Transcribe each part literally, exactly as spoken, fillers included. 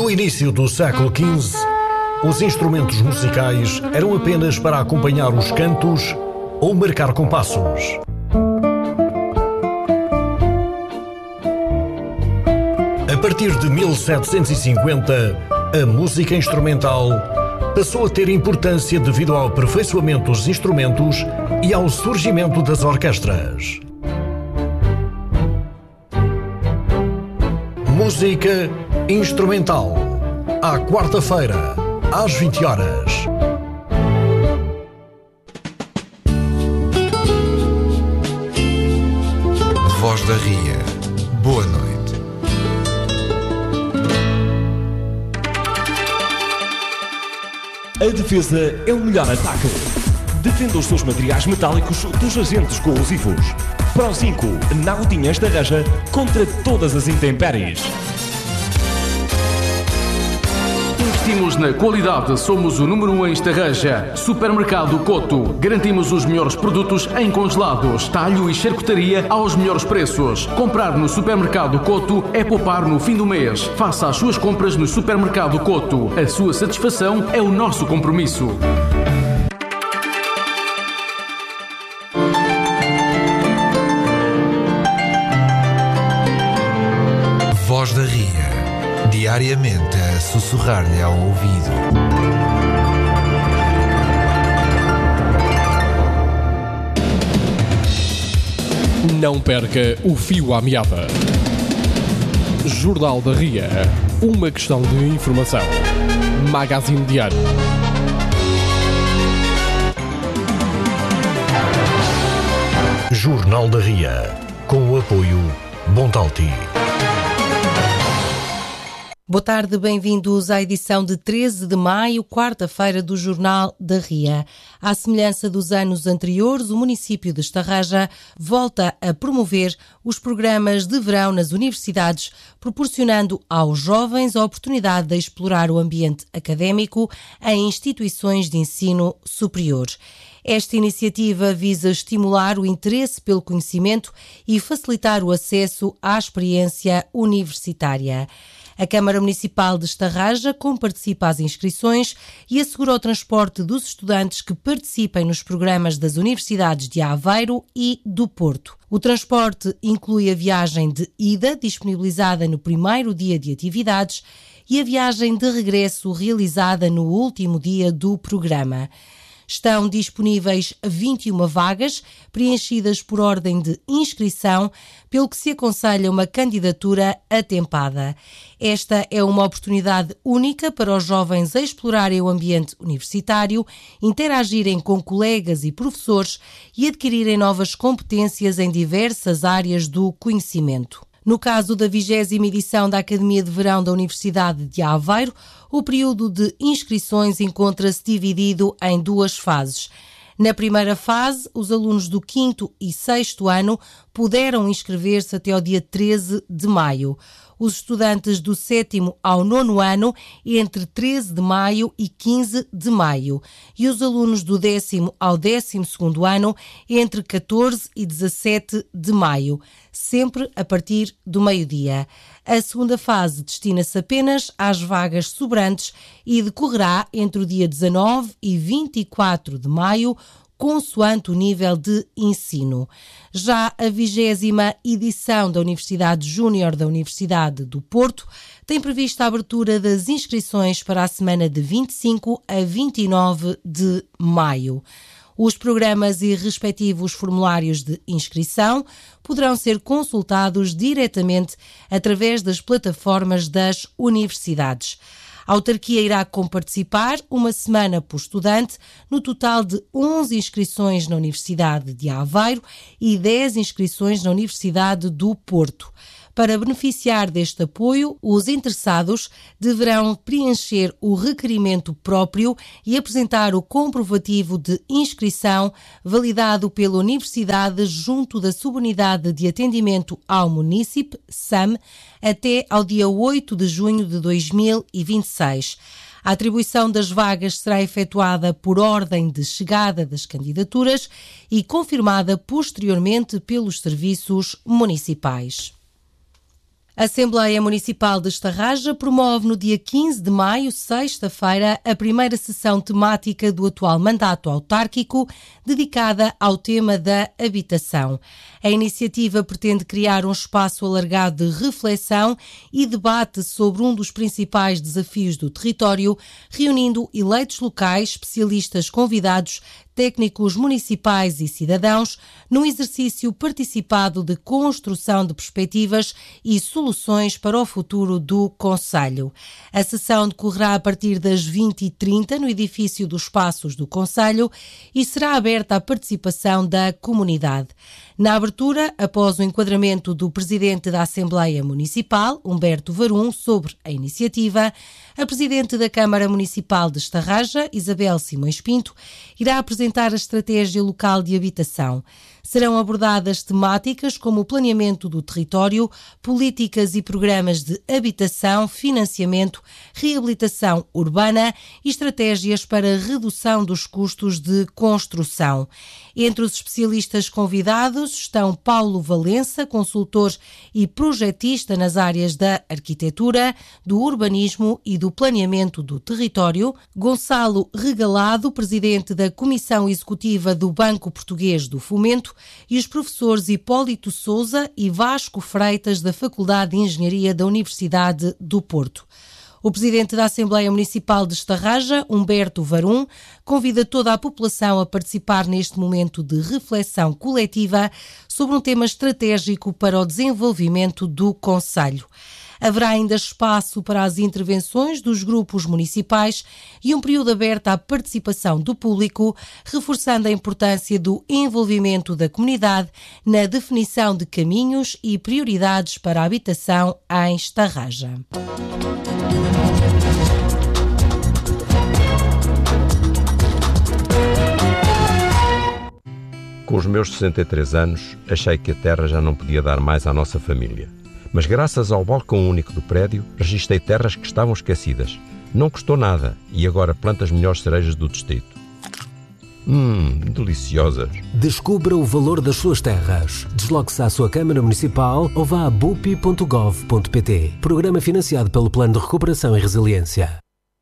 No início do século quinze, os instrumentos musicais eram apenas para acompanhar os cantos ou marcar compassos. A partir de mil setecentos e cinquenta, a música instrumental passou a ter importância devido ao aperfeiçoamento dos instrumentos e ao surgimento das orquestras. Música instrumental, à quarta-feira, às vinte horas. Voz da Ria. Boa noite. A defesa é o melhor ataque. Defenda os seus materiais metálicos dos agentes corrosivos. Pro cinco, na Gotinha Estarraja, contra todas as intempéries. Investimos na qualidade, somos o número um em Estarraja. Supermercado Coto. Garantimos os melhores produtos em congelados, talho e charcutaria aos melhores preços. Comprar no Supermercado Coto é poupar no fim do mês. Faça as suas compras no Supermercado Coto. A sua satisfação é o nosso compromisso. Voz da Ria. Diariamente a sussurrar-lhe ao ouvido. Não perca o fio à meada. Jornal da Ria. Uma questão de informação. Magazine Diário. Jornal da Ria. Com o apoio Bontalti. Boa tarde, bem-vindos à edição de treze de maio, quarta-feira do Jornal da Ria. À semelhança dos anos anteriores, o município de Estarraja volta a promover os programas de verão nas universidades, proporcionando aos jovens a oportunidade de explorar o ambiente académico em instituições de ensino superior. Esta iniciativa visa estimular o interesse pelo conhecimento e facilitar o acesso à experiência universitária. A Câmara Municipal de Estarraja comparticipa às inscrições e assegura o transporte dos estudantes que participem nos programas das universidades de Aveiro e do Porto. O transporte inclui a viagem de ida, disponibilizada no primeiro dia de atividades, e a viagem de regresso, realizada no último dia do programa. Estão disponíveis vinte e uma vagas, preenchidas por ordem de inscrição, pelo que se aconselha uma candidatura atempada. Esta é uma oportunidade única para os jovens a explorarem o ambiente universitário, interagirem com colegas e professores e adquirirem novas competências em diversas áreas do conhecimento. No caso da vigésima edição da Academia de Verão da Universidade de Aveiro, o período de inscrições encontra-se dividido em duas fases. Na primeira fase, os alunos do quinto e sexto ano puderam inscrever-se até ao dia treze de maio. Os estudantes do sétimo ao nono ano entre treze de maio e quinze de maio. E os alunos do décimo ao décimo segundo ano entre catorze e dezassete de maio, sempre a partir do meio-dia. A segunda fase destina-se apenas às vagas sobrantes e decorrerá entre o dia dezanove e vinte e quatro de maio, consoante o nível de ensino. Já a vigésima edição da Universidade Júnior da Universidade do Porto tem prevista a abertura das inscrições para a semana de vinte e cinco a vinte e nove de maio. Os programas e respectivos formulários de inscrição poderão ser consultados diretamente através das plataformas das universidades. A autarquia irá comparticipar uma semana por estudante, no total de onze inscrições na Universidade de Aveiro e dez inscrições na Universidade do Porto. Para beneficiar deste apoio, os interessados deverão preencher o requerimento próprio e apresentar o comprovativo de inscrição validado pela Universidade junto da Subunidade de Atendimento ao Munícipe, S A M, até ao dia oito de junho de dois mil e vinte e seis. A atribuição das vagas será efetuada por ordem de chegada das candidaturas e confirmada posteriormente pelos serviços municipais. A Assembleia Municipal de Estarraja promove no dia quinze de maio, sexta-feira, a primeira sessão temática do atual mandato autárquico dedicada ao tema da habitação. A iniciativa pretende criar um espaço alargado de reflexão e debate sobre um dos principais desafios do território, reunindo eleitos locais, especialistas convidados, técnicos municipais e cidadãos, num exercício participado de construção de perspectivas e soluções para o futuro do concelho. A sessão decorrerá a partir das vinte e trinta no edifício dos Passos do concelho e será aberta à participação da comunidade. Na abertura, após o enquadramento do Presidente da Assembleia Municipal, Humberto Varum, sobre a iniciativa, a Presidente da Câmara Municipal de Estarraja, Isabel Simões Pinto, irá apresentar a estratégia local de habitação. Serão abordadas temáticas como o planeamento do território, políticas e programas de habitação, financiamento, reabilitação urbana e estratégias para redução dos custos de construção. Entre os especialistas convidados estão Paulo Valença, consultor e projetista nas áreas da arquitetura, do urbanismo e do planeamento do território, Gonçalo Regalado, presidente da Comissão Executiva do Banco Português do Fomento, e os professores Hipólito Sousa e Vasco Freitas, da Faculdade de Engenharia da Universidade do Porto. O Presidente da Assembleia Municipal de Estarraja, Humberto Varum, convida toda a população a participar neste momento de reflexão coletiva sobre um tema estratégico para o desenvolvimento do concelho. Haverá ainda espaço para as intervenções dos grupos municipais e um período aberto à participação do público, reforçando a importância do envolvimento da comunidade na definição de caminhos e prioridades para a habitação em Estarraja. Com os meus sessenta e três anos, achei que a terra já não podia dar mais à nossa família. Mas graças ao balcão único do prédio, registrei terras que estavam esquecidas. Não custou nada e agora planto as melhores cerejas do distrito. Hum, deliciosas. Descubra o valor das suas terras. Desloque-se à sua Câmara Municipal ou vá a bupi ponto gov ponto pt. Programa financiado pelo Plano de Recuperação e Resiliência.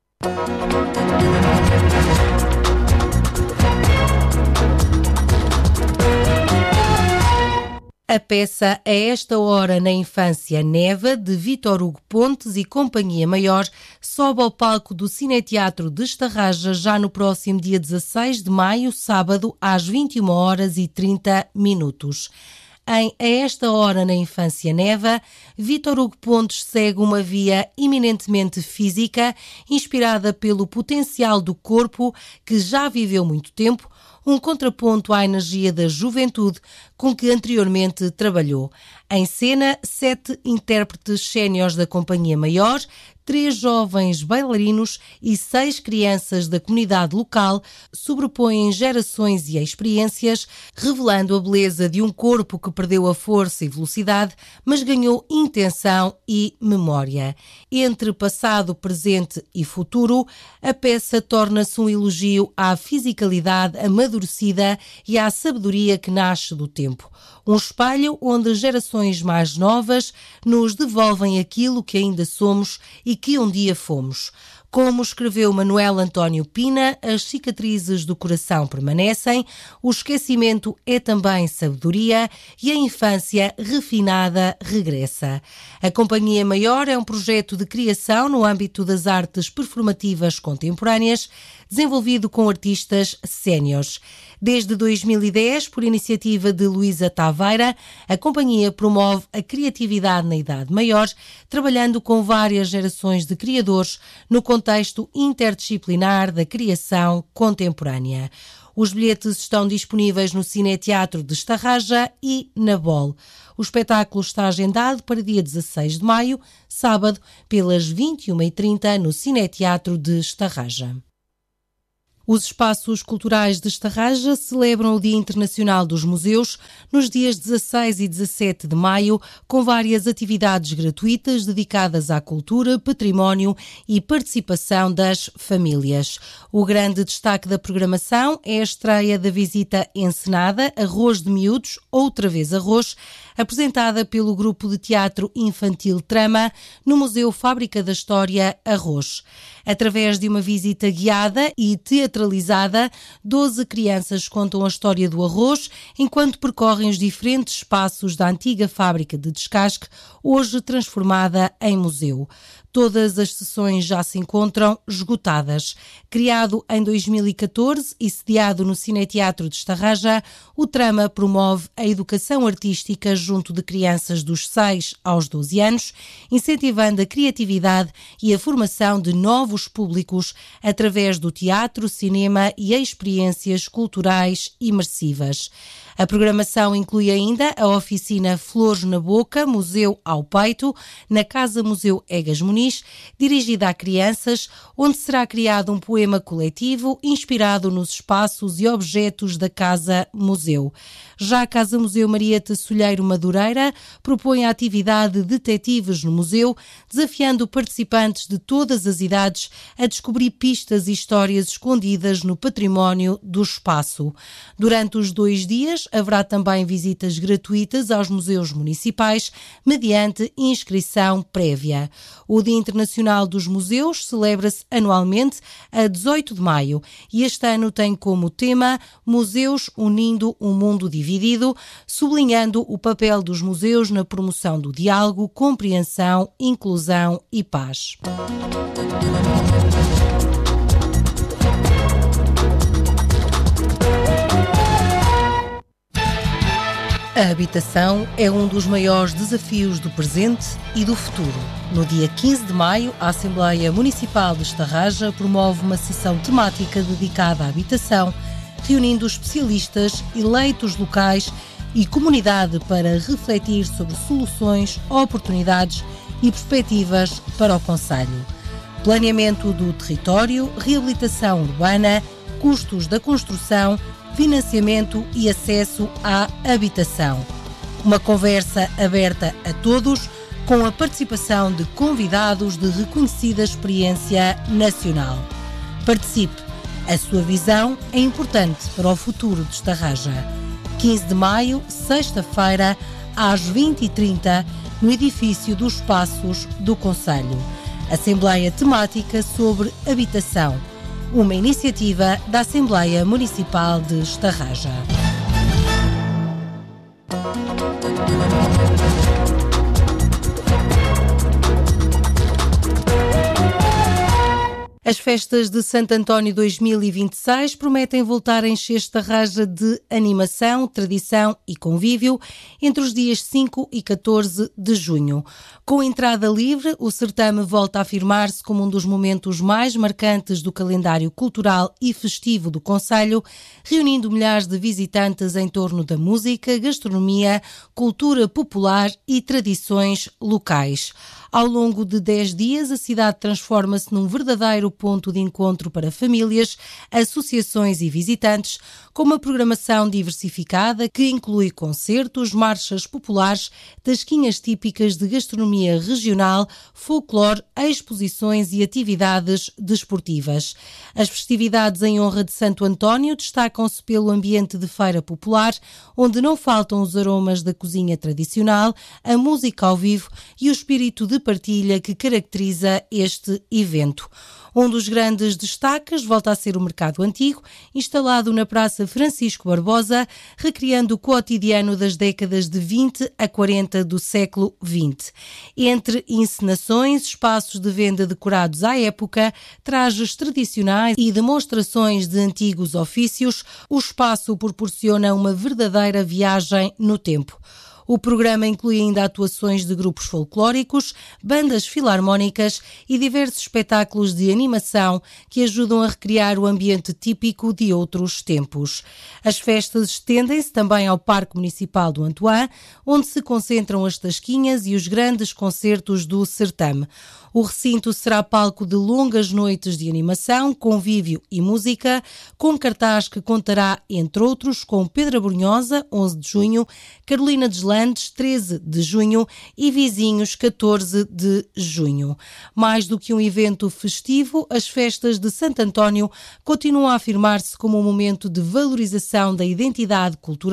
A peça A Esta Hora na Infância Neva, de Vítor Hugo Pontes e Companhia Maior, sobe ao palco do Cineteatro de Estarraja já no próximo dia dezasseis de maio, sábado, às vinte e uma horas e trinta minutos. Em A Esta Hora na Infância Neva, Vítor Hugo Pontes segue uma via eminentemente física, inspirada pelo potencial do corpo que já viveu muito tempo, um contraponto à energia da juventude com que anteriormente trabalhou. Em cena, sete intérpretes séniores da Companhia Maior, três jovens bailarinos e seis crianças da comunidade local sobrepõem gerações e experiências, revelando a beleza de um corpo que perdeu a força e velocidade, mas ganhou intenção e memória. Entre passado, presente e futuro, a peça torna-se um elogio à fisicalidade amadurecida e à sabedoria que nasce do tempo. Um espelho onde gerações mais novas nos devolvem aquilo que ainda somos e que um dia fomos. Como escreveu Manuel António Pina, as cicatrizes do coração permanecem, o esquecimento é também sabedoria e a infância refinada regressa. A Companhia Maior é um projeto de criação no âmbito das artes performativas contemporâneas, desenvolvido com artistas séniores. Desde dois mil e dez, por iniciativa de Luísa Taveira, a companhia promove a criatividade na idade maior, trabalhando com várias gerações de criadores no contexto interdisciplinar da criação contemporânea. Os bilhetes estão disponíveis no Cineteatro de Estarraja e na Bol. O espetáculo está agendado para dia dezasseis de maio, sábado, pelas vinte e uma e trinta no Cineteatro de Estarraja. Os espaços culturais de Estarraja celebram o Dia Internacional dos Museus nos dias dezasseis e dezassete de maio, com várias atividades gratuitas dedicadas à cultura, património e participação das famílias. O grande destaque da programação é a estreia da visita encenada Arroz de Miúdos, outra vez Arroz, apresentada pelo grupo de teatro infantil Trama no Museu Fábrica da História Arroz. Através de uma visita guiada e teatralizada, doze crianças contam a história do arroz enquanto percorrem os diferentes espaços da antiga fábrica de descasque, hoje transformada em museu. Todas as sessões já se encontram esgotadas. Criado em dois mil e catorze e sediado no Cineteatro de Estarraja, o Trama promove a educação artística junto de crianças dos seis aos doze anos, incentivando a criatividade e a formação de novos públicos através do teatro, cinema e experiências culturais imersivas. A programação inclui ainda a oficina Flores na Boca, Museu ao Peito, na Casa Museu Egas Muniz, dirigida a crianças, onde será criado um poema coletivo inspirado nos espaços e objetos da Casa Museu. Já a Casa Museu Marieta Solheiro Madureira propõe a atividade Detetives no Museu, desafiando participantes de todas as idades a descobrir pistas e histórias escondidas no património do espaço. Durante os dois dias, haverá também visitas gratuitas aos museus municipais, mediante inscrição prévia. O Dia Internacional dos Museus celebra-se anualmente a dezoito de maio e este ano tem como tema Museus unindo um mundo dividido, sublinhando o papel dos museus na promoção do diálogo, compreensão, inclusão e paz. A habitação é um dos maiores desafios do presente e do futuro. No dia quinze de maio, a Assembleia Municipal de Estarraja promove uma sessão temática dedicada à habitação, reunindo especialistas, eleitos locais e comunidade para refletir sobre soluções, oportunidades e perspectivas para o concelho. Planeamento do território, reabilitação urbana, custos da construção, financiamento e acesso à habitação. Uma conversa aberta a todos, com a participação de convidados de reconhecida experiência nacional. Participe! A sua visão é importante para o futuro de Estarraja. quinze de maio, sexta-feira, às vinte e trinta, no edifício dos Passos do Concelho. Assembleia temática sobre habitação. Uma iniciativa da Assembleia Municipal de Estarraja. As festas de Santo António dois mil e vinte e seis prometem voltar a encher Estarraja de animação, tradição e convívio entre os dias cinco e catorze de junho. Com entrada livre, o certame volta a afirmar-se como um dos momentos mais marcantes do calendário cultural e festivo do concelho, reunindo milhares de visitantes em torno da música, gastronomia, cultura popular e tradições locais. Ao longo de dez dias, a cidade transforma-se num verdadeiro ponto de encontro para famílias, associações e visitantes, com uma programação diversificada que inclui concertos, marchas populares, tasquinhas típicas de gastronomia regional, folclore, exposições e atividades desportivas. As festividades em honra de Santo António destacam-se pelo ambiente de feira popular, onde não faltam os aromas da cozinha tradicional, a música ao vivo e o espírito de partilha que caracteriza este evento. Um dos grandes destaques volta a ser o Mercado Antigo, instalado na Praça Francisco Barbosa, recriando o cotidiano das décadas de vinte a quarenta do século vinte. Entre encenações, espaços de venda decorados à época, trajes tradicionais e demonstrações de antigos ofícios, o espaço proporciona uma verdadeira viagem no tempo. O programa inclui ainda atuações de grupos folclóricos, bandas filarmónicas e diversos espetáculos de animação que ajudam a recriar o ambiente típico de outros tempos. As festas estendem-se também ao Parque Municipal do Antoine, onde se concentram as tasquinhas e os grandes concertos do certame. O recinto será palco de longas noites de animação, convívio e música, com cartaz que contará, entre outros, com Pedra Brunhosa, onze de junho, Carolina Deslandes, treze de junho e Vizinhos, catorze de junho. Mais do que um evento festivo, as festas de Santo António continuam a afirmar-se como um momento de valorização da identidade cultural